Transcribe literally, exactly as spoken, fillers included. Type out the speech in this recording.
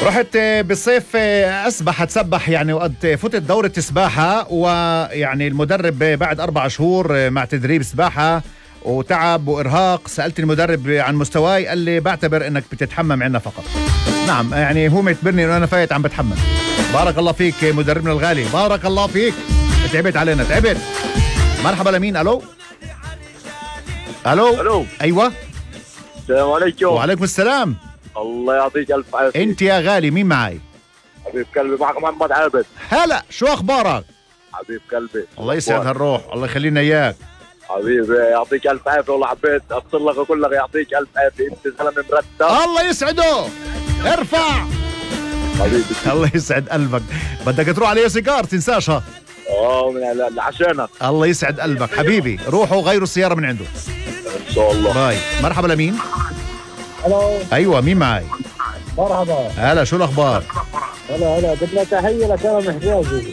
رحت بالصيف أسبح أتسبح يعني، وقت فتت دورة سباحة، ويعني المدرب بعد أربع شهور مع تدريب سباحة وتعب وإرهاق سألت المدرب عن مستواي، قال لي بعتبر إنك بتتحمم عنا فقط. نعم يعني هو معتبرني إنه أنا فايت عم بتحمم. بارك الله فيك مدربنا الغالي، بارك الله فيك. تعبت علينا تعبت. مرحبا لمين؟ ألو ألو ألو. أيوة. السلام عليكم. وعليكم السلام. الله يعطيك ألف عافية. أنت يا غالي مين معي؟ حبيب قلبي معك محمد عابد. هلا شو أخبارك؟ حبيب قلبي. الله يسعد هالروح، الله يخلينا إياك حبيبي يعطيك ألف عافية، والله حبيت أتصل لك وأقول لك يعطيك ألف عافية، أنت زلمة مرتب. الله يسعده. ارفع حبيبي. الله يسعد قلبك. بدك تروح على سيجار تنساش ها. اه من عشانك. الله يسعد قلبك حبيبي، روحوا غيروا السيارة من عنده ان شاء الله. باي. مرحبا لمين؟ الو. ايوه مين معي؟ مرحبا. هلا شو الاخبار؟ هلا هلا بدنا تحية لكرم حجازي.